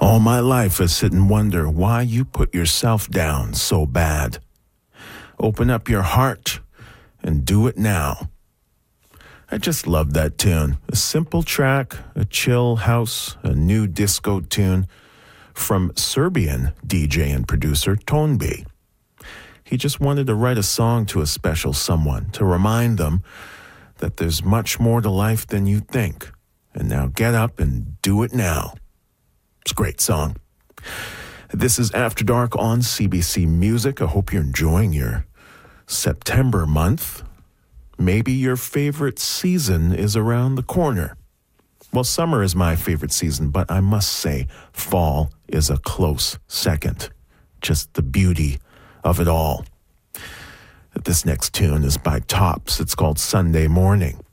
All my life I sit and wonder why you put yourself down so bad. Open up your heart and do it now. I just love that tune. A simple track, a chill house, a new disco tune from Serbian DJ and producer Tonbi. He just wanted to write a song to a special someone to remind them that there's much more to life than you think. And now get up and do it now. It's a great song. This is After Dark on CBC Music. I hope you're enjoying your September month. Maybe your favorite season is around the corner. Well, summer is my favorite season, but I must say fall is a close second. Just the beauty of it all. This next tune is by Tops. It's called Sunday Morning.